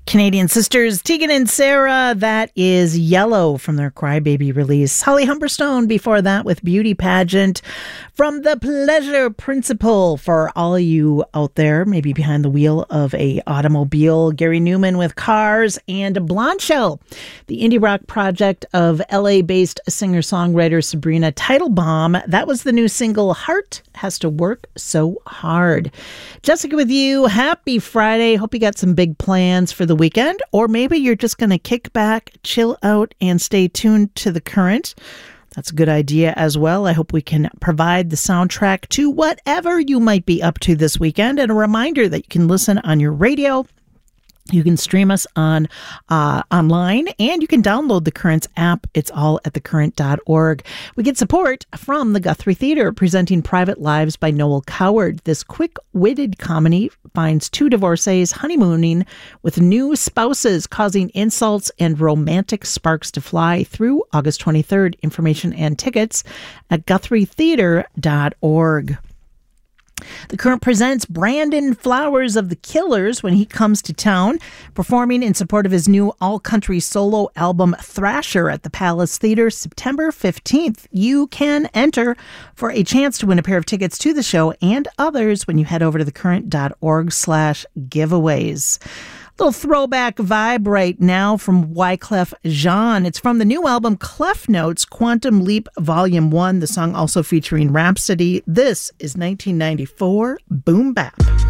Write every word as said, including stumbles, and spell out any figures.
Canadian sisters Tegan and Sarah, that is Yellow from their Crybaby release. Holly Humberstone before that with Beauty Pageant from the Pleasure Principle for all you out there, maybe behind the wheel of a automobile. Gary Newman with Cars and Blonde Shell, the indie rock project of L A-based singer-songwriter Sabrina Teitelbaum. That was the new single, Heart Has to Work So Hard. Jessica with you. Happy Friday. Hope you got some big plans for the weekend, or maybe you're just going to kick back, chill out, and stay tuned to The Current. That's a good idea as well. I hope we can provide the soundtrack to whatever you might be up to this weekend. And a reminder that you can listen on your radio. You can stream us on uh, online, and you can download the Currents app. It's all at the current dot org. We get support from the Guthrie Theatre, presenting Private Lives by Noel Coward. This quick-witted comedy finds two divorcees honeymooning with new spouses, causing insults and romantic sparks to fly through August twenty-third. Information and tickets at guthrie theatre dot org. The Current presents Brandon Flowers of the Killers when he comes to town, performing in support of his new all-country solo album Thrasher at the Palace Theatre September fifteenth. You can enter for a chance to win a pair of tickets to the show and others when you head over to the current dot org slash giveaways. Little throwback vibe right now from Wyclef Jean. It's from the new album Clef Notes, Quantum Leap Volume one, the song also featuring Rhapsody. This is nineteen ninety-four Boom Bap.